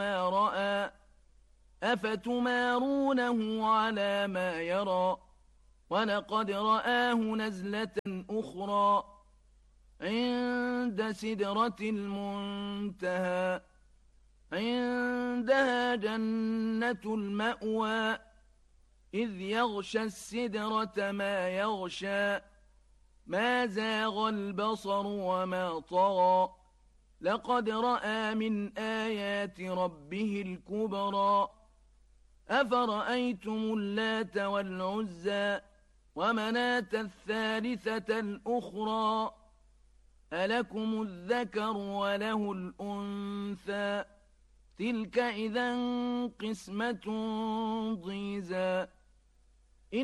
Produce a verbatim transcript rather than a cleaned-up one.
ما رأى أفتمارونه على ما يرى ولقد رآه نزلة أخرى عند سدرة المنتهى عندها جنة المأوى إذ يغشى السدرة ما يغشى ما زاغ البصر وما طغى لقد رأى من آيات ربه الكبرى أفرأيتم اللات والعزى ومناة الثالثة الأخرى ألكم الذكر وله الأنثى تلك إذا قسمة ضيزى